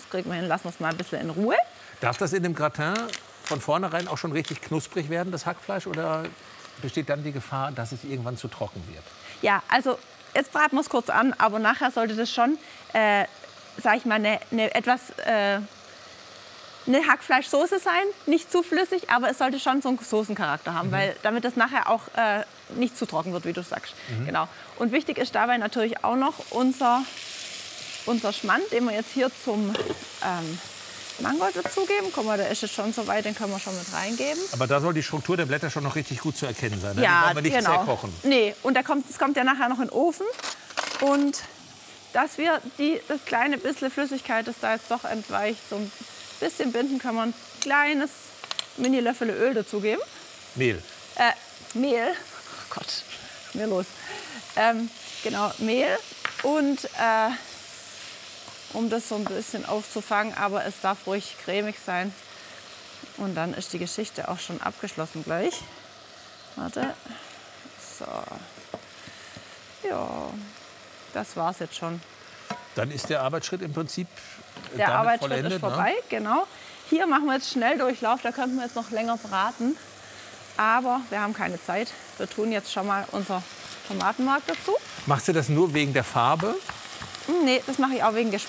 das kriegen wir hin. Lassen wir es mal ein bisschen in Ruhe. Darf das in dem Gratin von vornherein auch schon richtig knusprig werden, das Hackfleisch? Oder besteht dann die Gefahr, dass es irgendwann zu trocken wird? Ja, also jetzt braten wir es kurz an, aber nachher sollte das schon, sag ich mal, eine Hackfleischsoße sein. Nicht zu flüssig, aber es sollte schon so einen Soßencharakter haben, weil damit es nachher auch nicht zu trocken wird, wie du sagst. Genau. Und wichtig ist dabei natürlich auch noch unser Schmand, den wir jetzt hier zum Mangold dazugeben. Guck mal, der ist jetzt schon so weit, den können wir schon mit reingeben. Aber da soll die Struktur der Blätter schon noch richtig gut zu erkennen sein. Ne? Ja, die wollen wir nicht genau. sehr kochen. Nee, und es kommt ja nachher noch in den Ofen. Und dass wir das kleine bisschen Flüssigkeit, das da jetzt doch entweicht, so ein bisschen binden, können wir ein kleines Mini-Löffel Öl dazugeben. Mehl. Mehl. Oh Gott, mir los. Genau, Mehl. Und um das so ein bisschen aufzufangen, aber es darf ruhig cremig sein. Und dann ist die Geschichte auch schon abgeschlossen gleich. Warte. So. Ja, das war's jetzt schon. Dann ist der Arbeitsschritt im Prinzip Der damit Arbeitsschritt vollendet, ist vorbei, genau. Hier machen wir jetzt Schnelldurchlauf, da könnten wir jetzt noch länger braten. Aber wir haben keine Zeit. Wir tun jetzt schon mal unser Tomatenmark dazu. Machst du das nur wegen der Farbe? Nee, das mache ich auch wegen Geschmack.